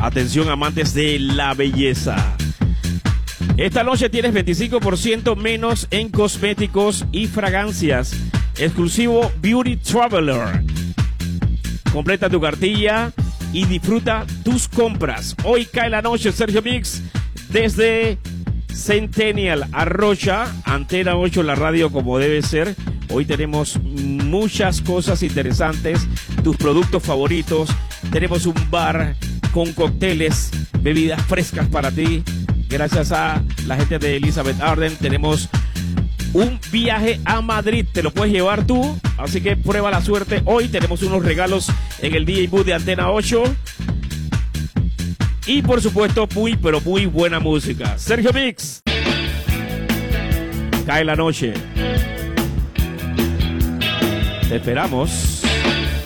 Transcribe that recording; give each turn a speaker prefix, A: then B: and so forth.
A: Atención, amantes de la belleza. Esta noche tienes 25% menos en cosméticos y fragancias. Exclusivo Beauty Traveler. Completa tu cartilla y disfruta tus compras. Hoy cae la noche, Sergio Mix, desde Centennial, Arrocha, Antena 8, la radio como debe ser. Hoy tenemos muchas cosas interesantes, tus productos favoritos. Tenemos un bar con cócteles, bebidas frescas para ti. Gracias a la gente de Elizabeth Arden tenemos un viaje a Madrid, te lo puedes llevar tú, así que prueba la suerte. Hoy tenemos unos regalos en el DJ Booth de Antena 8 y por supuesto muy pero muy buena música. Sergio Mix, cae la noche, te esperamos.